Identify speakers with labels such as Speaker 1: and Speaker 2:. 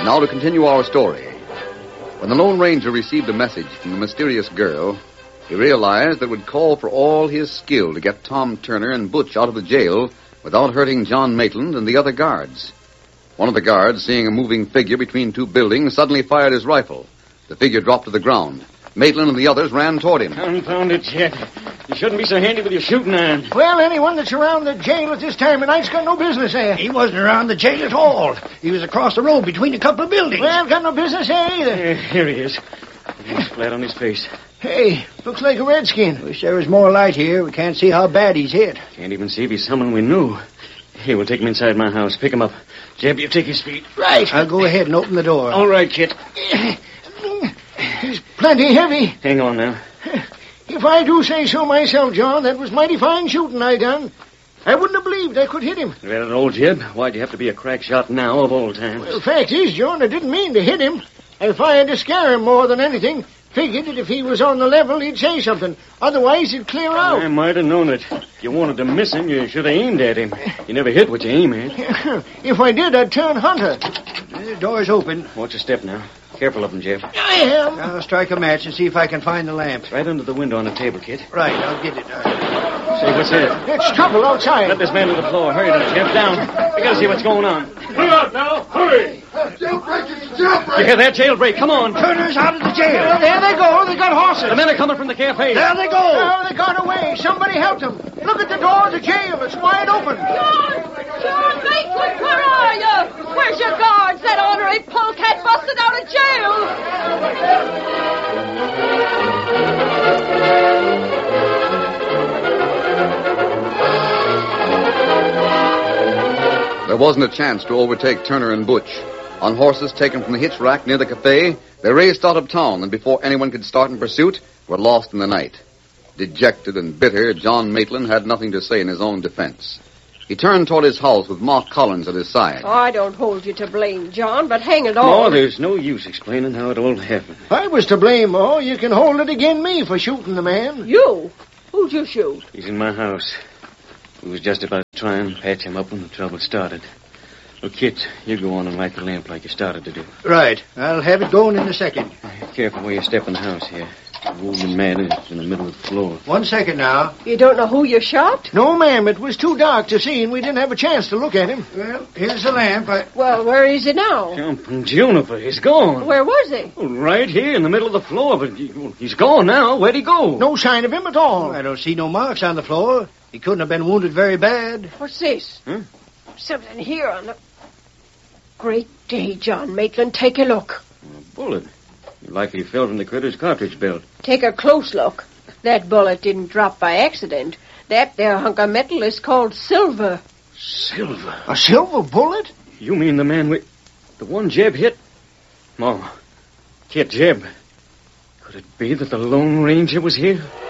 Speaker 1: now to continue our story. When the Lone Ranger received a message from the mysterious girl, he realized that it would call for all his skill to get Tom Turner and Butch out of the jail without hurting John Maitland and the other guards. One of the guards, seeing a moving figure between two buildings, suddenly fired his rifle. The figure dropped to the ground. Maitland and the others ran toward him.
Speaker 2: Confound it, Chet. You shouldn't be so handy with your shooting iron.
Speaker 3: Well, anyone that's around the jail at this time of night's got no business there.
Speaker 4: He wasn't around the jail at all. He was across the road between a couple of buildings.
Speaker 3: Well, got no business there either.
Speaker 2: Here he is. He's flat on his face.
Speaker 3: Hey, looks like a redskin.
Speaker 4: Wish there was more light here. We can't see how bad he's hit.
Speaker 2: Can't even see if he's someone we knew. Here, we'll take him inside my house. Pick him up. Jeb, you take his feet.
Speaker 3: Right.
Speaker 4: I'll go ahead and open the door.
Speaker 2: All right, Kit.
Speaker 3: He's plenty heavy.
Speaker 2: Hang on now.
Speaker 3: If I do say so myself, John, that was mighty fine shooting I done. I wouldn't have believed I could hit him.
Speaker 2: Well, old Jeb, why'd you have to be a crack shot now of all times?
Speaker 3: Well, the fact is, John, I didn't mean to hit him. I fired to scare him more than anything. Figured that if he was on the level, he'd say something. Otherwise, he'd clear out.
Speaker 2: I might have known it. If you wanted to miss him, you should have aimed at him. You never hit what you aim at.
Speaker 3: If I did, I'd turn hunter.
Speaker 4: The door's open.
Speaker 2: Watch your step now. Careful of him, Jeb.
Speaker 3: I am.
Speaker 4: I'll strike a match and see if I can find the lamp.
Speaker 2: It's right under the window on the table, Kit.
Speaker 4: Right, I'll get it.
Speaker 2: Say, what's that?
Speaker 3: It's trouble outside.
Speaker 2: Let this man to the floor. Hurry now, Jeb. Down. We gotta see what's going on.
Speaker 5: Hurry up now. Hurry.
Speaker 2: You hear that, jailbreak? Come on.
Speaker 4: Turner's out of the jail.
Speaker 3: Well, there they go. They got horses.
Speaker 2: The men are coming from the cafe.
Speaker 4: There they go.
Speaker 3: Oh, they got away. Somebody helped them. Look at the door of the jail. It's wide open.
Speaker 6: John Maitland, where are you? Where's your guards? That ornery polecat busted out of jail.
Speaker 1: There wasn't a chance to overtake Turner and Butch. On horses taken from the hitch rack near the cafe, they raced out of town, and before anyone could start in pursuit, were lost in the night. Dejected and bitter, John Maitland had nothing to say in his own defense. He turned toward his house with Mark Collins at his side.
Speaker 6: Oh, I don't hold you to blame, John, but hang it all.
Speaker 2: No, there's no use explaining how it all happened.
Speaker 3: I was to blame, Ma. You can hold it against me for shooting the man.
Speaker 6: You? Who'd you shoot?
Speaker 2: He's in my house. We was just about to try and patch him up when the trouble started. Well, Kit, you go on and light the lamp like you started to do.
Speaker 4: Right. I'll have it going in a second.
Speaker 2: Careful where you step in the house here. The wounded man is in the middle of the floor.
Speaker 4: 1 second now.
Speaker 6: You don't know who you shot?
Speaker 3: No, ma'am. It was too dark to see, and we didn't have a chance to look at him.
Speaker 4: Well, here's the lamp.
Speaker 6: Well, where is he now?
Speaker 2: Jumping Juniper, he's gone.
Speaker 6: Where was he?
Speaker 2: Right here in the middle of the floor, but he's gone now. Where'd he go?
Speaker 3: No sign of him at all.
Speaker 4: I don't see no marks on the floor. He couldn't have been wounded very bad.
Speaker 6: What's this?
Speaker 2: Huh?
Speaker 6: Something here on the... Great day, John Maitland. Take a look.
Speaker 2: A bullet. Likely fell from the critter's cartridge belt.
Speaker 6: Take a close look. That bullet didn't drop by accident. That there hunk of metal is called silver.
Speaker 2: Silver?
Speaker 3: A silver bullet?
Speaker 2: You mean the man with... the one Jeb hit? Ma, Kit, Jeb. Could it be that the Lone Ranger was here?